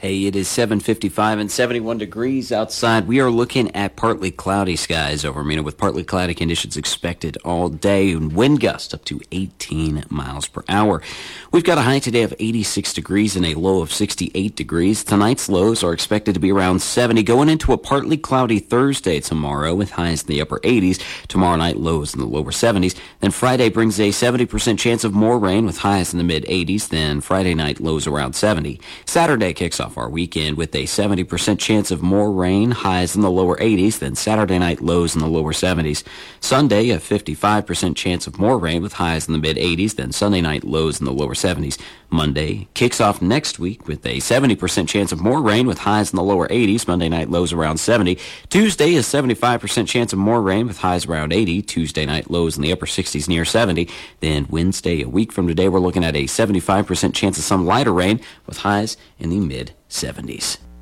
Hey, it is 7:55 and 71 degrees outside. We are looking at partly cloudy skies over Mena with partly cloudy conditions expected all day and wind gusts up to 18 miles per hour. We've got a high today of 86 degrees and a low of 68 degrees. Tonight's lows are expected to be around 70, going into a partly cloudy Thursday tomorrow with highs in the upper 80s. Tomorrow night, lows in the lower 70s. Then Friday brings a 70% chance of more rain with highs in the mid-80s. Then Friday night, lows around 70. Saturday kicks off our weekend with a 70% chance of more rain, highs in the lower 80s, then Saturday night lows in the lower 70s. Sunday, a 55% chance of more rain with highs in the mid-80s, then Sunday night lows in the lower 70s. Monday kicks off next week with a 70% chance of more rain with highs in the lower 80s, Monday night lows around 70. Tuesday, a 75% chance of more rain with highs around 80, Tuesday night lows in the upper 60s near 70. Then Wednesday, a week from today, we're looking at a 75% chance of some lighter rain with highs in the mid-70s.